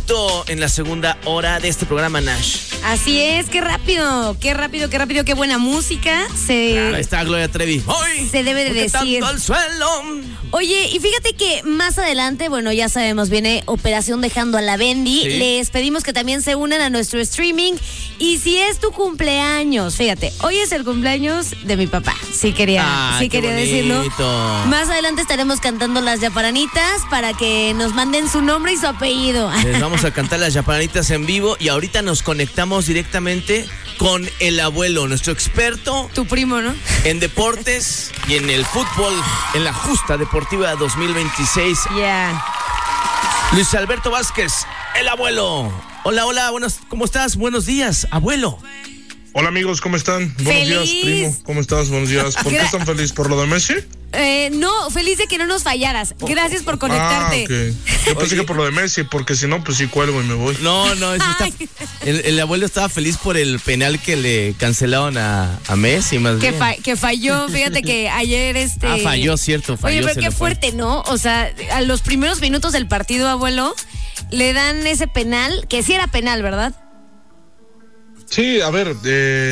listo en la segunda hora de este programa, Nash. Así es, qué rápido, qué buena música. Claro, ahí está Gloria Trevi. ¡Hoy! Se debe de decir. Tanto al suelo. Oye, y fíjate que más adelante, bueno, ya sabemos, viene Operación Dejando a la Bendy. Sí. Les pedimos que también se unan a nuestro streaming. Y si es tu cumpleaños, fíjate, hoy es el cumpleaños de mi papá. Sí quería decirlo. Más adelante estaremos cantando las yaparanitas para que nos manden su nombre y su apellido. Les vamos a cantar las yaparanitas en vivo y ahorita nos conectamos directamente con el abuelo, nuestro experto. Tu primo, ¿no? En deportes y en el fútbol, en la justa deportiva 2026. Yeah. Luis Alberto Vázquez, el abuelo. Hola, ¿cómo estás? Buenos días, abuelo. Hola amigos, ¿cómo están? Buenos días, primo. ¿Cómo estás? Buenos días. ¿Por qué están felices? ¿Por lo de Messi? No, feliz de que no nos fallaras. Gracias por conectarte. Okay. Yo pensé que por lo de Messi, porque si no, pues sí cuelgo y me voy. No, eso está. El abuelo estaba feliz por el penal que le cancelaron a Messi, más bien. Que falló, fíjate que ayer falló, cierto, falló. Oye, pero qué fuerte, ¿no? O sea, a los primeros minutos del partido, abuelo, le dan ese penal, que sí era penal, ¿verdad? Sí, a ver,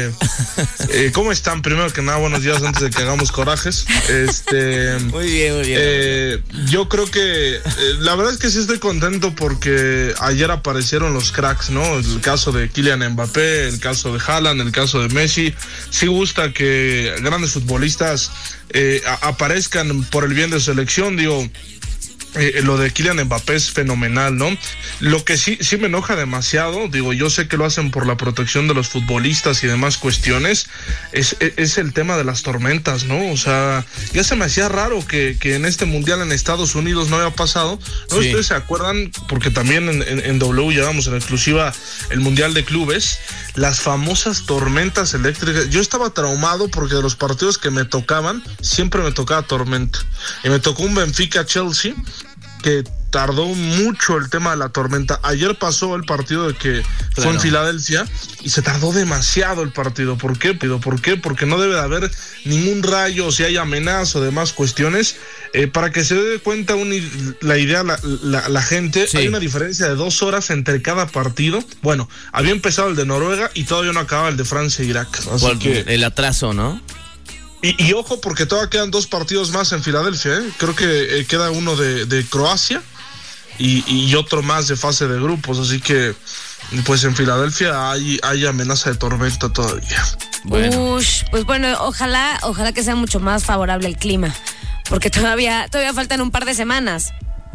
¿cómo están? Primero que nada, buenos días antes de que hagamos corajes. Muy bien. Yo creo que la verdad es que sí estoy contento porque ayer aparecieron los cracks, ¿no? El caso de Kylian Mbappé, el caso de Haaland, el caso de Messi. Sí gusta que grandes futbolistas aparezcan por el bien de su selección, digo. Lo de Kylian Mbappé es fenomenal, ¿no? Lo que sí me enoja demasiado, digo, yo sé que lo hacen por la protección de los futbolistas y demás cuestiones, es el tema de las tormentas, ¿no? O sea, ya se me hacía raro que en este mundial en Estados Unidos no había pasado, ¿no? Sí. Ustedes se acuerdan, porque también en W llevamos en exclusiva el mundial de clubes, las famosas tormentas eléctricas. Yo estaba traumado porque de los partidos que me tocaban, siempre me tocaba tormenta. Y me tocó un Benfica-Chelsea, que tardó mucho el tema de la tormenta. Ayer pasó el partido de que fue en Filadelfia y se tardó demasiado el partido. ¿Por qué? Porque no debe de haber ningún rayo, si hay amenaza o demás cuestiones. Para que se dé cuenta la idea la gente, sí. Hay una diferencia de 2 horas entre cada partido. Bueno, había empezado el de Noruega y todavía no acababa el de Francia e Irak. Así que el atraso, ¿no? Y ojo, porque todavía quedan 2 partidos más en Filadelfia, ¿eh? Creo que queda uno de Croacia y otro más de fase de grupos, así que pues en Filadelfia hay amenaza de tormenta todavía. Bueno. Pues bueno, ojalá que sea mucho más favorable el clima, porque todavía faltan un par de semanas.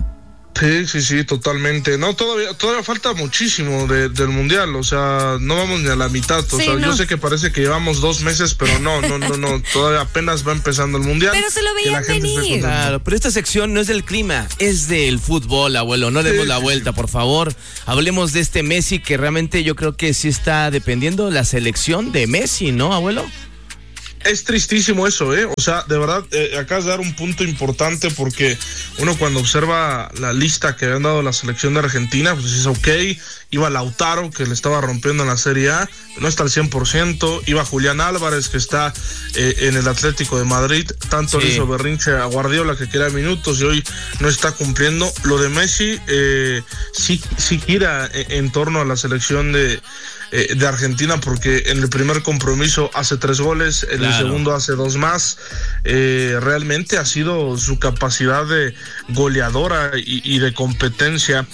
Sí, totalmente. No, todavía falta muchísimo del mundial, o sea, no vamos ni a la mitad, o sea, no. Yo sé que parece que llevamos 2 meses, pero no, todavía apenas va empezando el mundial. Pero se lo veían venir. Claro, pero esta sección no es del clima, es del fútbol, abuelo, no demos la vuelta, por favor. Hablemos de este Messi, que realmente yo creo que sí está dependiendo la selección de Messi, ¿no, abuelo? Es tristísimo eso, ¿eh? O sea, de verdad, acabas de dar un punto importante porque uno cuando observa la lista que habían dado la selección de Argentina, pues dices, ok, iba Lautaro, que le estaba rompiendo en la Serie A, no está al 100%, iba Julián Álvarez, que está en el Atlético de Madrid, tanto le hizo berrinche a Guardiola que quería minutos y hoy no está cumpliendo. Lo de Messi sí gira en torno a la selección de Argentina, porque en el primer compromiso hace 3 goles, en el segundo hace 2 más. Realmente ha sido su capacidad de goleadora y de competencia,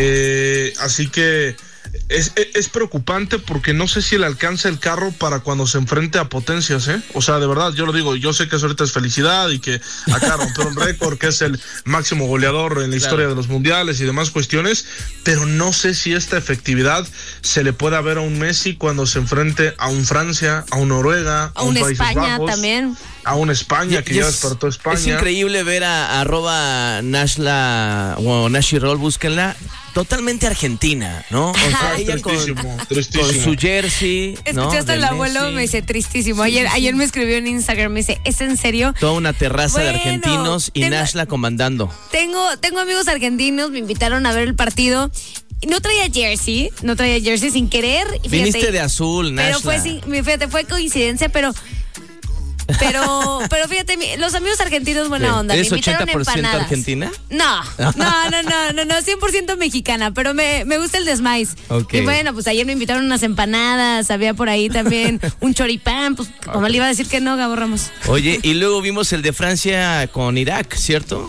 así que es preocupante porque no sé si le alcanza el carro para cuando se enfrente a potencias, ¿eh? O sea, de verdad, yo lo digo, yo sé que eso ahorita es felicidad y que acá rompió un récord, que es el máximo goleador en la historia de los mundiales y demás cuestiones, pero no sé si esta efectividad se le pueda ver a un Messi cuando se enfrente a un Francia, a un Noruega, a un Países España Bajos, también. A una España que ya despertó España. Es increíble ver a @Nashla o Nashirol, búsquenla, totalmente argentina, ¿no? O sea, ella con su jersey. Escuchaste al abuelo, me dice tristísimo. Ayer me escribió en Instagram, me dice, ¿es en serio? Toda una terraza de argentinos y Nashla comandando. Tengo amigos argentinos, me invitaron a ver el partido. No traía jersey sin querer. Fíjate, viniste de azul, Nashla. Pero fue coincidencia, pero Pero fíjate, los amigos argentinos buena onda. ¿Eres me invitaron 80% empanadas. argentina? No, 100% mexicana, pero me gusta el desmais. Okay. Y bueno, pues ayer me invitaron unas empanadas, había por ahí también un choripán, pues como le iba a decir que no, Gabo Ramos. Oye, y luego vimos el de Francia con Irak, ¿cierto?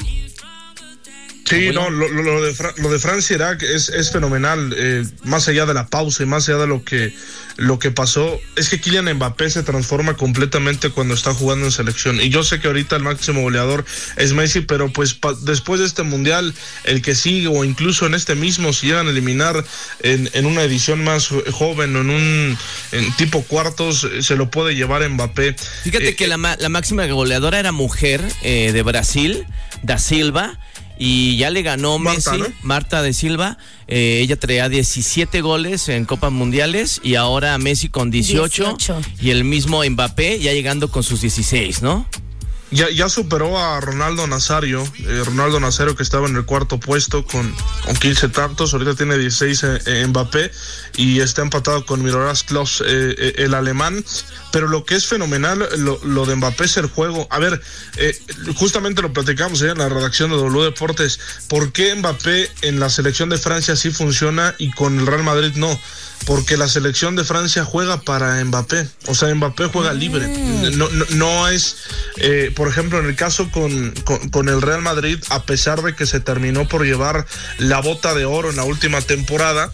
Sí, no, lo de Francia-Irak es fenomenal, más allá de la pausa y más allá de lo que pasó, es que Kylian Mbappé se transforma completamente cuando está jugando en selección, y yo sé que ahorita el máximo goleador es Messi, pero pues después de este mundial, el que sigue o incluso en este mismo, si llegan a eliminar en una edición más joven o en tipo cuartos, se lo puede llevar Mbappé. Fíjate que la máxima goleadora era mujer de Brasil, Da Silva, y ya le ganó Marta, Messi, ¿no? Marta de Silva. Ella traía 17 goles en Copas Mundiales y ahora Messi con 18 y el mismo Mbappé ya llegando con sus 16, ¿no? Ya superó a Ronaldo Nazario, que estaba en el cuarto puesto con 15 tantos, ahorita tiene 16 Mbappé y está empatado con Miroslav Klose, el alemán, pero lo que es fenomenal, lo de Mbappé es el juego. A ver, justamente lo platicamos en la redacción de W Deportes, ¿por qué Mbappé en la selección de Francia sí funciona y con el Real Madrid no? Porque la selección de Francia juega para Mbappé, o sea, Mbappé juega libre, no es, por ejemplo, en el caso con el Real Madrid, a pesar de que se terminó por llevar la bota de oro en la última temporada,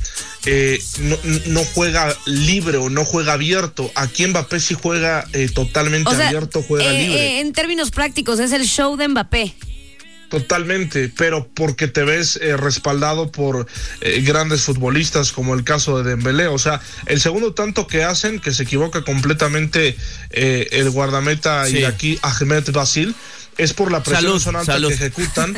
no juega libre o no juega abierto. Aquí Mbappé sí juega totalmente abierto, juega libre. En términos prácticos, es el show de Mbappé. Totalmente, pero porque te ves respaldado por grandes futbolistas como el caso de Dembélé. O sea, el segundo tanto que hacen, que se equivoca completamente el guardameta iraquí Ahmed Basil, es por la presión alta que ejecutan.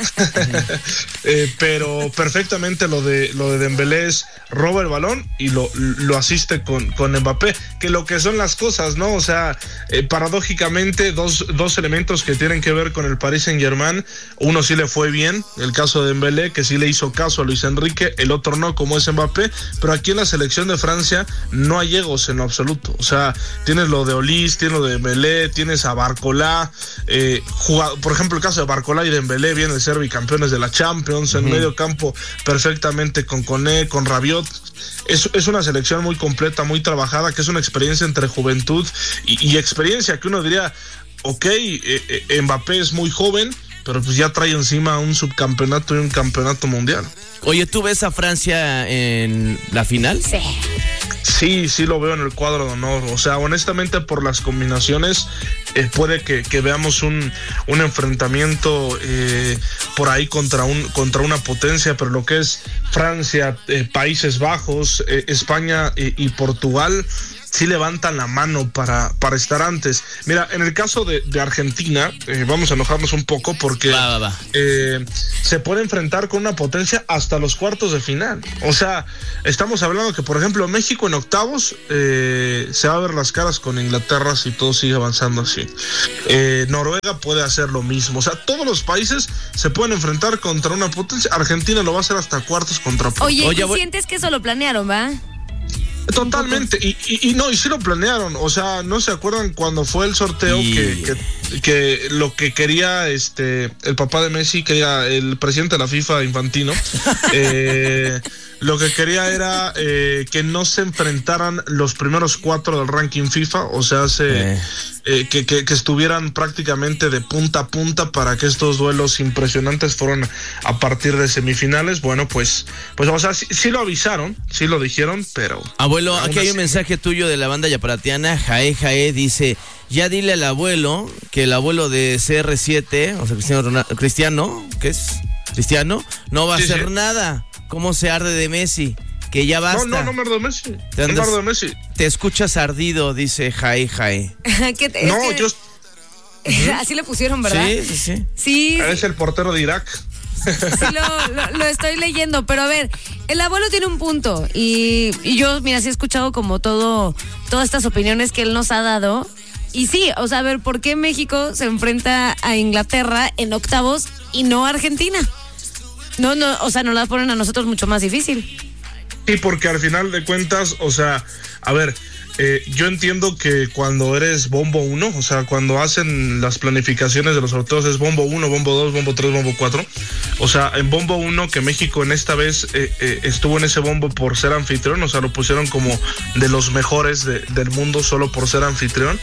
Pero perfectamente lo de Dembélé es roba el balón y lo asiste con Mbappé, que lo que son las cosas, ¿no? O sea, paradójicamente dos elementos que tienen que ver con el Paris Saint-Germain. Uno sí le fue bien, el caso de Dembélé, que sí le hizo caso a Luis Enrique, el otro no, como es Mbappé, pero aquí en la selección de Francia no hay egos en lo absoluto. O sea, tienes lo de Olís, tienes lo de Dembélé, tienes a Barcola, por ejemplo, el caso de Barcola y Dembélé vienen de ser bicampeones de la Champions, en medio campo perfectamente con Koné, con Rabiot. Es una selección muy completa, muy trabajada, que es una experiencia entre juventud y experiencia, que uno diría, Mbappé es muy joven, pero pues ya trae encima un subcampeonato y un campeonato mundial. Oye, ¿tú ves a Francia en la final? Sí, lo veo en el cuadro de honor. O sea, honestamente, por las combinaciones, puede que veamos un enfrentamiento por ahí contra una potencia, pero lo que es Francia, Países Bajos, España y Portugal, sí levantan la mano para estar antes. Mira, en el caso de Argentina, vamos a enojarnos un poco porque se puede enfrentar con una potencia hasta los cuartos de final. O sea, estamos hablando que, por ejemplo, México en octavos se va a ver las caras con Inglaterra si todo sigue avanzando así. Noruega puede hacer lo mismo. O sea, todos los países se pueden enfrentar contra una potencia. Argentina lo va a hacer hasta cuartos contra Portugal. Oye, sientes que eso lo planearon, ¿va? Totalmente, y sí lo planearon. O sea, ¿no se acuerdan cuando fue el sorteo que lo que quería el papá de Messi, el presidente de la FIFA, Infantino, lo que quería era que no se enfrentaran los primeros 4 del ranking FIFA, o sea, que estuvieran prácticamente de punta a punta para que estos duelos impresionantes fueran a partir de semifinales. Bueno, pues o sea, sí lo avisaron, sí lo dijeron, pero... Abuelo, aquí hay un mensaje tuyo de la banda yaparatiana. Jae dice, ya dile al abuelo que el abuelo de CR7, o sea, Cristiano, ¿qué es? Cristiano, no va a hacer nada. ¿Cómo se arde de Messi? Que ya basta. No me ardo de Messi. No me ardo de Messi. Te escuchas ardido, dice Jae. Yo... Así le pusieron, ¿verdad? Sí. Es el portero de Irak. Sí, lo estoy leyendo, pero a ver, el abuelo tiene un punto y yo, mira, sí he escuchado como todas estas opiniones que él nos ha dado. Y sí, o sea, a ver, ¿por qué México se enfrenta a Inglaterra en octavos y no a Argentina? No, o sea, nos la ponen a nosotros mucho más difícil. Sí, porque al final de cuentas, o sea, a ver, Yo entiendo que cuando eres bombo 1, o sea, cuando hacen las planificaciones de los sorteos es bombo 1, bombo 2, bombo 3, bombo 4. O sea, en bombo 1, que México en esta vez estuvo en ese bombo por ser anfitrión, o sea, lo pusieron como de los mejores del mundo solo por ser anfitrión.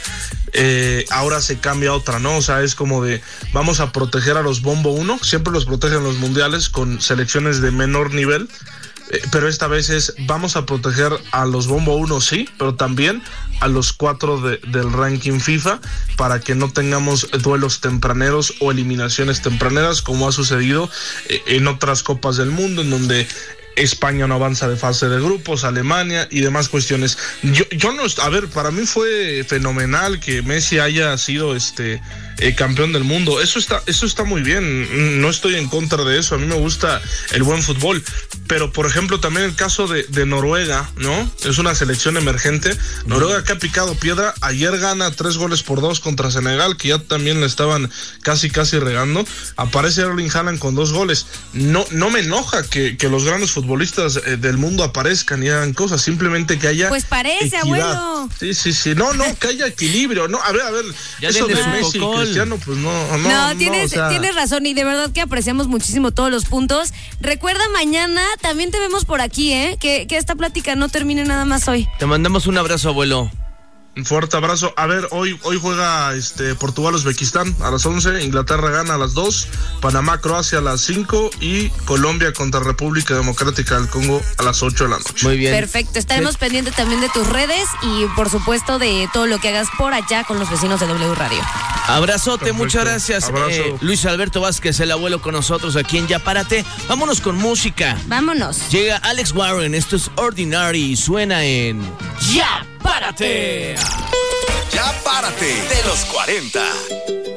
Ahora se cambia a otra, ¿no? O sea, es como de vamos a proteger a los bombo 1, siempre los protegen los mundiales con selecciones de menor nivel. Pero esta vez vamos a proteger a los bombo 1, sí, pero también a los 4 del ranking FIFA para que no tengamos duelos tempraneros o eliminaciones tempraneras como ha sucedido en otras copas del mundo, en donde España no avanza de fase de grupos, Alemania y demás cuestiones. Yo no, a ver, para mí fue fenomenal que Messi haya sido campeón del mundo. Eso está muy bien. No estoy en contra de eso. A mí me gusta el buen fútbol. Pero, por ejemplo, también el caso de Noruega, ¿no? Es una selección emergente. Noruega que ha picado piedra. Ayer gana 3-2 contra Senegal, que ya también le estaban casi regando. Aparece Erling Haaland con 2 goles. No me enoja que los grandes futbolistas del mundo aparezcan y hagan cosas. Simplemente que haya pues parece, equidad. Abuelo. Sí. No, que haya equilibrio. No, a ver. Ya eso de Messi y Cristiano, pues no, tienes razón y de verdad que apreciamos muchísimo todos los puntos. Recuerda, mañana también te vemos por aquí, que esta plática no termine nada más hoy. Te mandamos un abrazo, abuelo. Un fuerte abrazo. A ver, hoy juega Portugal-Uzbekistán a las 11, Inglaterra gana a las 2, Panamá-Croacia a las 5 y Colombia contra República Democrática del Congo a las 8 de la noche. Muy bien. Perfecto, estaremos pendientes también de tus redes y por supuesto de todo lo que hagas por allá con los vecinos de W Radio. Abrazote, Perfecto. Muchas gracias. Luis Alberto Vázquez, el abuelo, con nosotros aquí en Ya Párate. Vámonos con música. Vámonos. Llega Alex Warren, esto es Ordinary y suena en Ya Párate. Ya Párate de los 40.